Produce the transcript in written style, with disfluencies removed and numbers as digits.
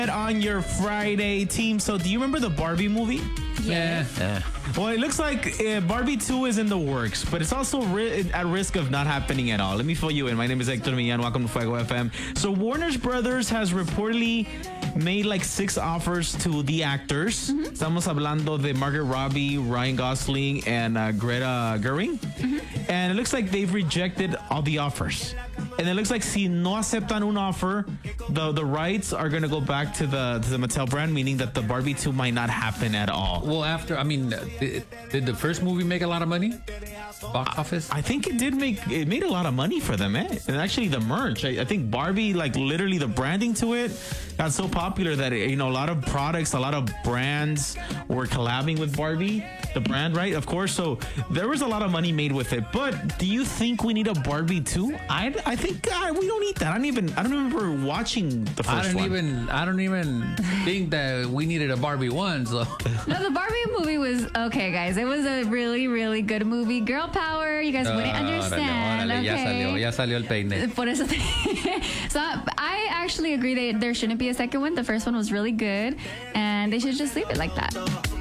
On your Friday team. So do you remember the Barbie movie? Yeah. Well, it looks like Barbie 2 is in the works, but it's also at risk of not happening at all. Let me fill you in. My name is Hector Millan. Welcome to Fuego FM. So Warner Brothers has reportedly made like 6 offers to the actors. Estamos hablando de Margot Robbie, Ryan Gosling, and Greta Gerwig. And it looks like they've rejected all the offers. And it looks like si no aceptan un offer, the rights are going to go back to the Mattel brand, meaning that the Barbie 2 might not happen at all. Well, did the first movie make a lot of money? Box office? I think it made a lot of money for them, eh? And actually the merch, I think Barbie, like literally the branding to it got so popular that, a lot of products, a lot of brands were collabing with Barbie, the brand, right? Of course. So there was a lot of money made with it. But do you think we need a Barbie 2? I think we don't need that. I don't remember watching the first one. I don't even think that we needed a Barbie 1. So. No, the Barbie movie was okay, guys. It was a really, really good movie. Girl power. You guys wouldn't understand. Órale, okay. ya salió el peine. Por eso so I actually agree that there shouldn't be a second one. The first one was really good, and they should just leave it like that.